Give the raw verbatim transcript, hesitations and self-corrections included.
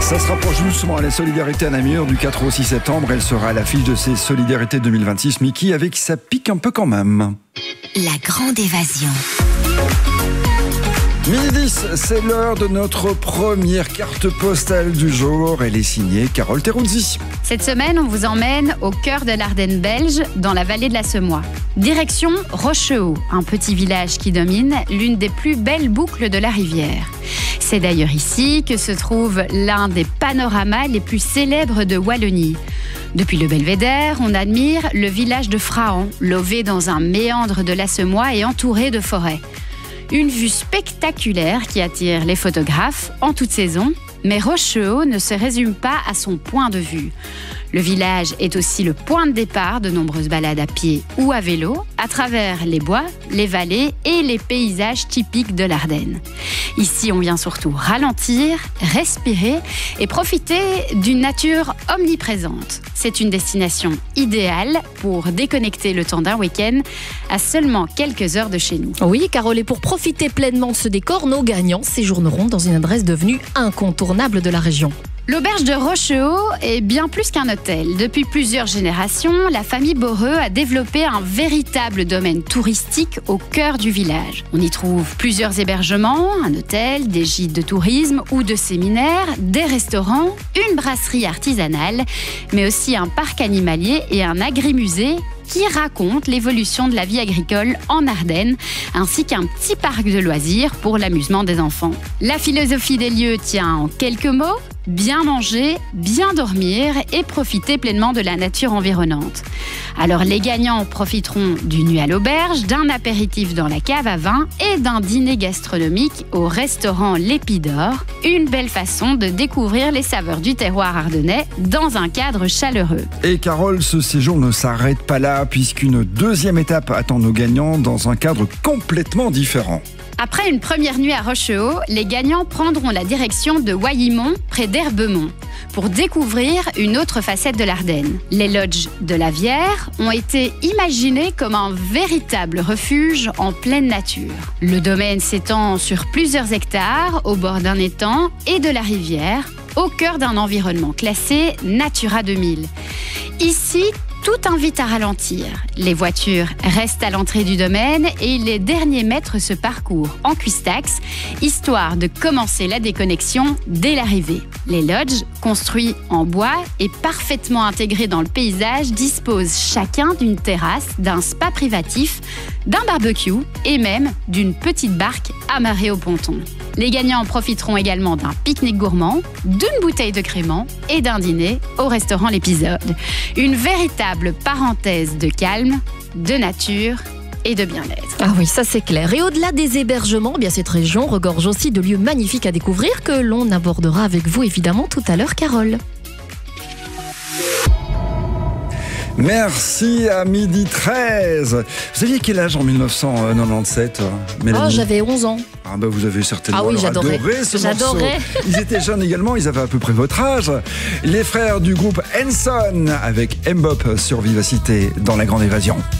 Ça se rapproche doucement à la solidarité à Namur du quatre au six septembre. Elle sera à l'affiche de ces Solidarités deux mille vingt-six. Mickey, avec ça pique un peu quand même. La grande évasion. midi dix, c'est l'heure de notre première carte postale du jour. Elle est signée Carole Terruzzi. Cette semaine, on vous emmène au cœur de l'Ardenne belge, dans la vallée de la Semois. Direction Rochehaut, un petit village qui domine l'une des plus belles boucles de la rivière. C'est d'ailleurs ici que se trouve l'un des panoramas les plus célèbres de Wallonie. Depuis le belvédère, on admire le village de Frahan, lové dans un méandre de la Semois et entouré de forêts. Une vue spectaculaire qui attire les photographes en toute saison, mais Rochehaut ne se résume pas à son point de vue. Le village est aussi le point de départ de nombreuses balades à pied ou à vélo, à travers les bois, les vallées et les paysages typiques de l'Ardenne. Ici, on vient surtout ralentir, respirer et profiter d'une nature omniprésente. C'est une destination idéale pour déconnecter le temps d'un week-end à seulement quelques heures de chez nous. Oui, Carole, et pour profiter pleinement de ce décor, nos gagnants séjourneront dans une adresse devenue incontournable de la région. L'auberge de Rochehaut est bien plus qu'un hôtel. Depuis plusieurs générations, la famille Boreux a développé un véritable domaine touristique au cœur du village. On y trouve plusieurs hébergements, un hôtel, des gîtes de tourisme ou de séminaires, des restaurants, une brasserie artisanale, mais aussi un parc animalier et un agrimusée qui raconte l'évolution de la vie agricole en Ardennes, ainsi qu'un petit parc de loisirs pour l'amusement des enfants. La philosophie des lieux tient en quelques mots: bien manger, bien dormir et profiter pleinement de la nature environnante. Alors les gagnants profiteront d'une nuit à l'auberge, d'un apéritif dans la cave à vin et d'un dîner gastronomique au restaurant L'Épidore. Une belle façon de découvrir les saveurs du terroir ardennais dans un cadre chaleureux. Et Carole, ce séjour ne s'arrête pas là, puisqu'une deuxième étape attend nos gagnants dans un cadre complètement différent. Après une première nuit à Rochehaut, les gagnants prendront la direction de Waillimont, près d'Herbemont, pour découvrir une autre facette de l'Ardenne. Les lodges de la Vière ont été imaginés comme un véritable refuge en pleine nature. Le domaine s'étend sur plusieurs hectares, au bord d'un étang et de la rivière, au cœur d'un environnement classé Natura deux mille. Ici, tout invite à ralentir. Les voitures restent à l'entrée du domaine et les derniers mètres se parcourent en cuistax, histoire de commencer la déconnexion dès l'arrivée. Les lodges, construits en bois et parfaitement intégrés dans le paysage, disposent chacun d'une terrasse, d'un spa privatif, d'un barbecue et même d'une petite barque amarrée au ponton. Les gagnants profiteront également d'un pique-nique gourmand, d'une bouteille de crément et d'un dîner au restaurant L'Épisode. Une véritable parenthèse de calme, de nature et de bien-être. Ah oui, ça c'est clair. Et au-delà des hébergements, eh bien cette région regorge aussi de lieux magnifiques à découvrir que l'on abordera avec vous évidemment tout à l'heure, Carole. Merci à midi treize. Vous aviez quel âge en dix-neuf cent quatre-vingt-dix-sept, Mélanie? Oh, j'avais onze ans. Ah bah vous avez certainement ah oui, j'adorais. adoré ce J'adorais. morceau. Ils étaient jeunes également, ils avaient à peu près votre âge. Les frères du groupe Henson avec Mbop sur Vivacité dans La Grande Évasion.